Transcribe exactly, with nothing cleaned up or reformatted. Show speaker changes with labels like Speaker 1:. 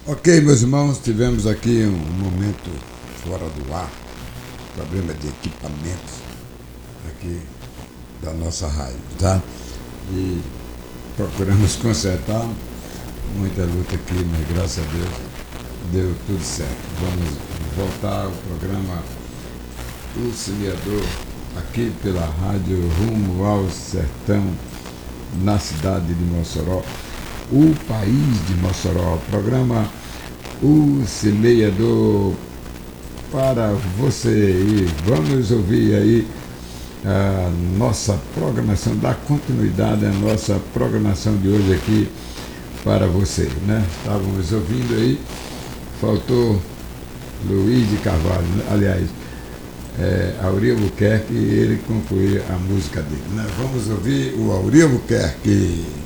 Speaker 1: Ok, meus irmãos, tivemos aqui um momento fora do ar, problema de equipamentos aqui da nossa rádio, tá? E procuramos consertar, muita luta aqui, mas graças a Deus deu tudo certo. Vamos voltar ao programa O Semeador aqui pela rádio Rumo ao Sertão, na cidade de Mossoró, o país de Mossoró. Programa O Semeador para você. E vamos ouvir aí a nossa programação, dar continuidade à nossa programação de hoje aqui para você, né? Estávamos ouvindo aí, faltou Luiz de Carvalho, aliás, é, Aurí Buquerque, e ele concluiu a música dele, né? Vamos ouvir o Aurí Buquerque.